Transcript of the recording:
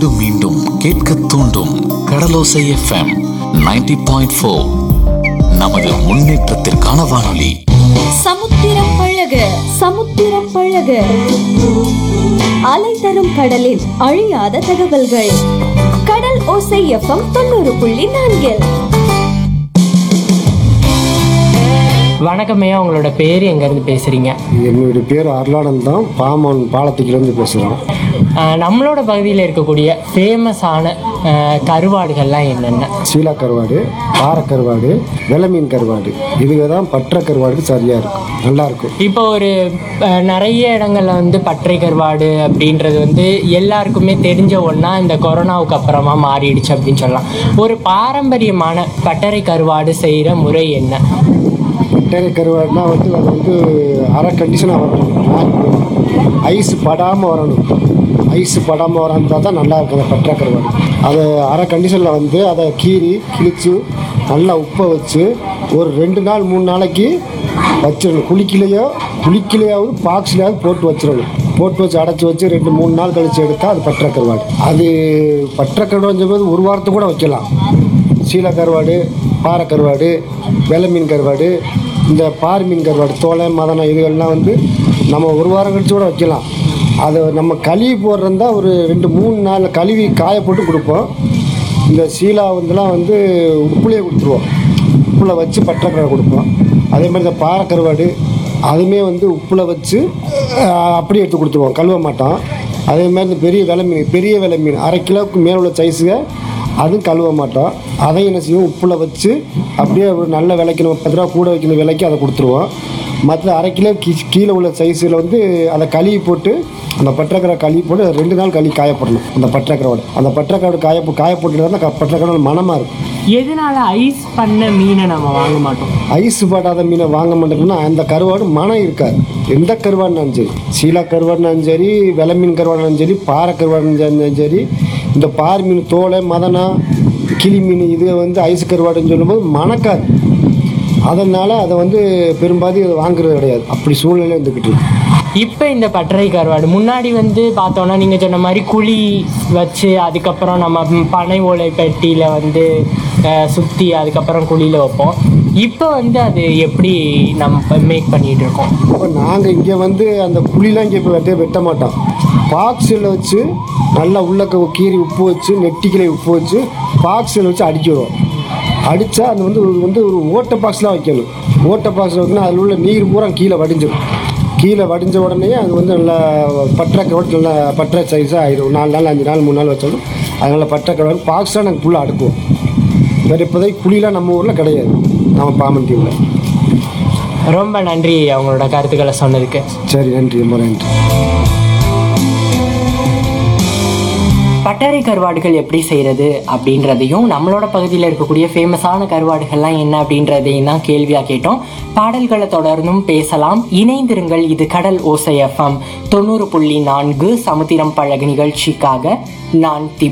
மீண்டும் மீண்டும் கேட்க தூண்டும் கடலோசை எஃப்எம் 90.4. நமது முன்னேற்றத்திற்கான வானொலி. சமுத்திரம் பழக சமுத்திரம் பழக, அலை தரும் கடலின் அழியாத தகவல்கள். கடல் ஓசை எஃப்எம் 90.4. வணக்கம் ஐயா, உங்களோட பேர் எங்கேருந்து பேசுகிறீங்க? என்னுடைய பேர் அருளானந்த் தான். பாமன் பாலத்துக்கிலேருந்து பேசுகிறோம். நம்மளோட பகுதியில் இருக்கக்கூடிய ஃபேமஸான கருவாடுகள்லாம் என்னென்ன? சீலா கருவாடு, பாறை கருவாடு, வெள்ளமீன் கருவாடு, இதுக தான் பற்ற கருவாடு சரியாக இருக்கும், நல்லாயிருக்கும். இப்போ ஒரு நிறைய இடங்களில் வந்து பற்றை கருவாடு அப்படின்றது வந்து எல்லாருக்குமே தெரிஞ்ச ஒன்றா இந்த கொரோனாவுக்கு அப்புறமா மாறிடுச்சு அப்படின்னு சொல்லலாம். ஒரு பாரம்பரியமான பட்டறை கருவாடு செய்கிற முறை என்ன? பட்டறை கருவாடுனா வந்து அது வந்து அரை கண்டிஷனாக வரணும், ஐஸ் படாமல் வரணும். ஐஸ் படாமல் வராந்தா தான் நல்லா இருக்கும் அந்த பட்டறை கருவாடு. அதை அரை கண்டிஷனில் வந்து அதை கிழித்து நல்லா உப்பை வச்சு ஒரு 2 நாள் 3 நாளைக்கு வச்சிடணும். குளிக்கிலையாவது பாக்ஸ்லையாவது போட்டு வச்சிடணும். போட்டு வச்சு அடைச்சி வச்சு 2-3 நாள் கழித்து எடுத்தால் அது பட்டறை கருவாடு. அது பட்டறை கருவாடுன்னு சொல்லும்போது ஒரு வாரத்துக்கு கூட வைக்கலாம். சீலா கருவாடு, பாறை கருவாடு, வெள்ளை மீன் கருவாடு, இந்த பார் மீன் கருவாடு, தோலை மதனம், இதுகள்லாம் வந்து நம்ம ஒரு வாரம் கழிச்சு கூட வைக்கலாம். அதை நம்ம கழுவி போடுறதா ஒரு 2-3 நாள் கழுவி காய போட்டு கொடுப்போம். இந்த சீலா வந்துலாம் வந்து உப்புலேயே கொடுத்துருவோம். உப்பில் வச்சு பட்டறை கருவாடு கொடுப்போம். அதே மாதிரி இந்த பாறை கருவாடு அதுவுமே வந்து உப்பில் வச்சு அப்படியே எடுத்து கொடுத்துருவோம், கழுவ மாட்டோம். அதே மாதிரி இந்த பெரிய வெள்ளை மீன் 1/2 கிலோவுக்கு மேலே உள்ள சைஸுக அதுவும் கழுவ மாட்டோம். அதையும் என்ன செய்வோம், உப்பில் வச்சு அப்படியே ஒரு நல்ல விலைக்கு, நம்ம 10 ரூபா கூட வைக்கணும் விலைக்கு அதை கொடுத்துருவோம். மற்ற 1/2 கிலோ கீழே உள்ள சைஸில் வந்து அதை கழுவி போட்டு அந்த பட்டறை கழுவி போட்டு 2 நாள் கழுவி காயப்படணும். அந்த பட்டறை கருவாடு அந்த பட்டறை கருவாடு காய போட்டுட்டு தான் பட்டறை கருவாடு மனமாக இருக்கும். எதனால ஐஸ் பண்ண மீனை நம்ம வாங்க மாட்டோம்? ஐஸ் படாத மீனை வாங்க மாட்டோம்னா அந்த கருவாடு மனம் இருக்காது. எந்த கருவாடுனாலும் சரி, சீலா கருவாடுனாலும் சரி, வெள்ளை மீன் கருவாடுனாலும் சரி, பாறை கருவாடுனாலும் சரி, இந்த பார் மீன், தோலை மதனா, கிளி மீன், இது வந்து ஐஸ் கருவாடுன்னு சொல்லும்போது மணக்காது. அதனால் அதை வந்து பெரும்பாதி அதை வாங்குறது கிடையாது. அப்படி சூழ்நிலை இருந்துக்கிட்டு இருக்கு. இப்போ இந்த பட்டறை கருவாடு முன்னாடி வந்து பார்த்தோன்னா நீங்கள் சொன்ன மாதிரி குழி வச்சு அதுக்கப்புறம் நம்ம பனை ஓலை பெட்டியில் வந்து சுற்றி அதுக்கப்புறம் குழியில் வைப்போம். இப்போ வந்து அது எப்படி நம்ம மேக் பண்ணிகிட்டு இருக்கோம்? இப்போ நாங்கள் இங்கே வந்து அந்த குழிலாம் இங்கே இப்போ வெட்ட மாட்டோம். பாக்ஸில் வச்சு நல்லா உள்ளக்க கீரி உப்பு வச்சு, நெட்டிக்கிளை உப்பு வச்சு பாக்ஸில் வச்சு அடிக்கிடுவோம். அடித்தா அது வந்து ஒரு ஓட்டை பாக்ஸ்லாம் வைக்கணும். ஓட்டை பாக்ஸில் வைக்கணும். அதில் உள்ள நீர் பூரா கீழே வடிஞ்சிடும். கீழே வடிஞ்ச உடனே அது வந்து நல்லா பட்டறை கருவாடு, நல்லா பட்டறை சைஸாக ஆகிடும். 4 நாள் 5 நாள் 3 நாள் வச்சாலும் அதனால் பட்டறை கருவாடு பாக்ஸாக நாங்கள் ஃபுல்லாக அடுக்குவோம். வேறு இப்போதைக்கு குழிலாம் நம்ம ஊரில் கிடையாது, நம்ம பாமன் தீவில். ரொம்ப நன்றி அவங்களோட கருத்துக்களை சொன்னதுக்கு. சரி, நன்றி, ரொம்ப நன்றி. பட்டறை கருவாடுகள் எப்படி செய்கிறது அப்படின்றதையும், நம்மளோட பகுதியில் இருக்கக்கூடிய ஃபேமஸான கருவாடுகள்லாம் என்ன அப்படின்றதையும் தான் கேள்வியாக கேட்டோம். பாடல்களை தொடர்ந்தும் பேசலாம். இணைந்திருங்கள். இது கடல் ஓசை எஃப்எம் 90.4 சமுத்திரம் பழகு நிகழ்ச்சிக்காக நான்